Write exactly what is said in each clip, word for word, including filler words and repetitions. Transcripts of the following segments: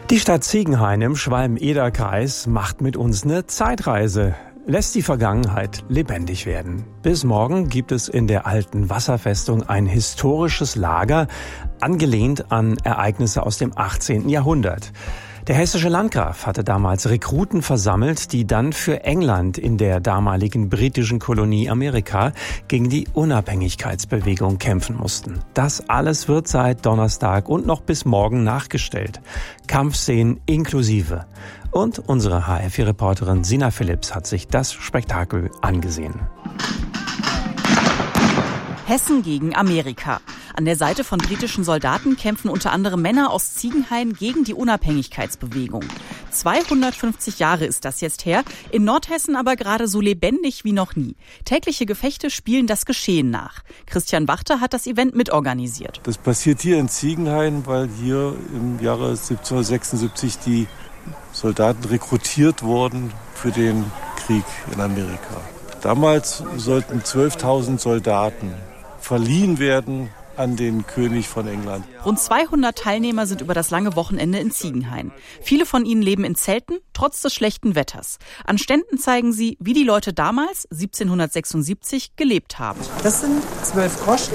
Die Stadt Ziegenhain im Schwalm-Eder-Kreis macht mit uns eine Zeitreise, lässt die Vergangenheit lebendig werden. Bis morgen gibt es in der alten Wasserfestung ein historisches Lager, angelehnt an Ereignisse aus dem achtzehnten Jahrhundert. Der hessische Landgraf hatte damals Rekruten versammelt, die dann für England in der damaligen britischen Kolonie Amerika gegen die Unabhängigkeitsbewegung kämpfen mussten. Das alles wird seit Donnerstag und noch bis morgen nachgestellt. Kampfszenen inklusive. Und unsere H R vier Reporterin Sina Philipps hat sich das Spektakel angesehen. Hessen gegen Amerika. An der Seite von britischen Soldaten kämpfen unter anderem Männer aus Ziegenhain gegen die Unabhängigkeitsbewegung. zweihundertfünfzig Jahre ist das jetzt her, in Nordhessen aber gerade so lebendig wie noch nie. Tägliche Gefechte spielen das Geschehen nach. Christian Wachter hat das Event mitorganisiert. Das passiert hier in Ziegenhain, weil hier im Jahre siebzehnhundertsechsundsiebzig die Soldaten rekrutiert wurden für den Krieg in Amerika. Damals sollten zwölftausend Soldaten verliehen werden an den König von England. Rund zweihundert Teilnehmer sind über das lange Wochenende in Ziegenhain. Viele von ihnen leben in Zelten, trotz des schlechten Wetters. An Ständen zeigen sie, wie die Leute damals, siebzehnhundertsechsundsiebzig, gelebt haben. Das sind zwölf Groschen.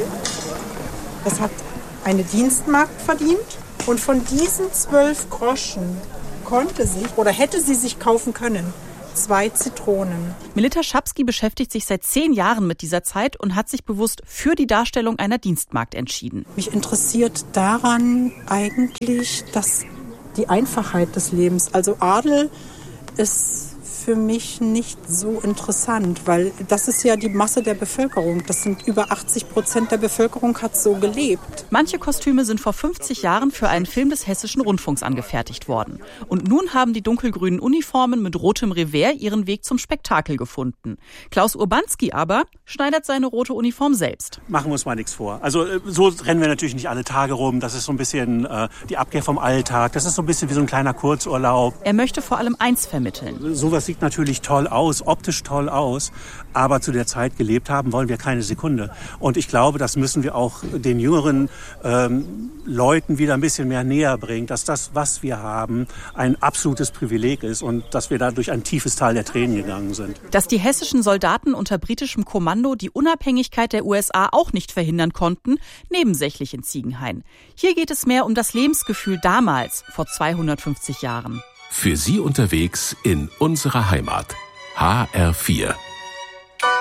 Das hat eine Dienstmagd verdient. Und von diesen zwölf Groschen konnte sie oder hätte sie sich kaufen können zwei Zitronen. Melita Schapski beschäftigt sich seit zehn Jahren mit dieser Zeit und hat sich bewusst für die Darstellung einer Dienstmagd entschieden. Mich interessiert daran eigentlich, dass die Einfachheit des Lebens, also Adel ist für mich nicht so interessant, weil das ist ja die Masse der Bevölkerung. Das sind über achtzig Prozent der Bevölkerung hat so gelebt. Manche Kostüme sind vor fünfzig Jahren für einen Film des Hessischen Rundfunks angefertigt worden. Und nun haben die dunkelgrünen Uniformen mit rotem Revers ihren Weg zum Spektakel gefunden. Klaus Urbanski aber schneidert seine rote Uniform selbst. Machen wir uns mal nichts vor. Also so rennen wir natürlich nicht alle Tage rum. Das ist so ein bisschen äh, die Abkehr vom Alltag. Das ist so ein bisschen wie so ein kleiner Kurzurlaub. Er möchte vor allem eins vermitteln. Sowas sieht natürlich toll aus, optisch toll aus, aber zu der Zeit gelebt haben wollen wir keine Sekunde. Und ich glaube, das müssen wir auch den jüngeren ähm, Leuten wieder ein bisschen mehr näher bringen, dass das, was wir haben, ein absolutes Privileg ist und dass wir da durch ein tiefes Tal der Tränen gegangen sind. Dass die hessischen Soldaten unter britischem Kommando die Unabhängigkeit der U S A auch nicht verhindern konnten, nebensächlich in Ziegenhain. Hier geht es mehr um das Lebensgefühl damals, vor zweihundertfünfzig Jahren. Für Sie unterwegs in unserer Heimat. H R vier.